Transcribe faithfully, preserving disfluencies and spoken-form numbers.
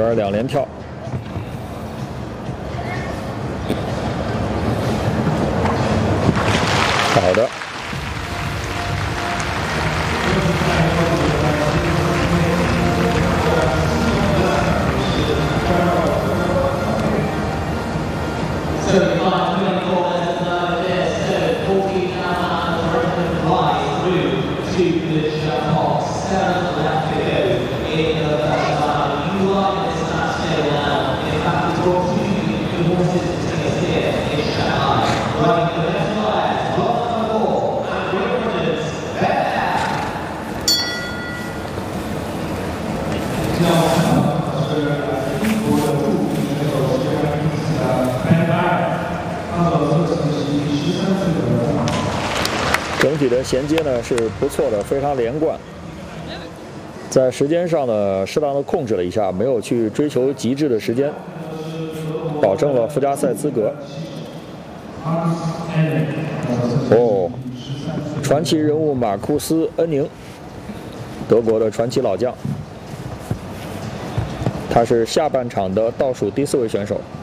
儿两连跳。好的。 整体的衔接呢是不错的，非常连贯。在时间上呢，适当的控制了一下，没有去追求极致的时间，保证了附加赛资格。哦，传奇人物马库斯·恩宁，德国的传奇老将，他是下半场的倒数第四位选手。